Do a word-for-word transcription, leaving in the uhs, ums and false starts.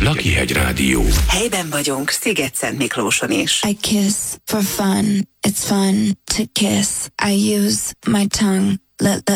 Lakihegy Rádió. Helyben vagyunk Sziget-Szent Miklóson is. I kiss for fun. It's fun to kiss. I use my tongue. Let, let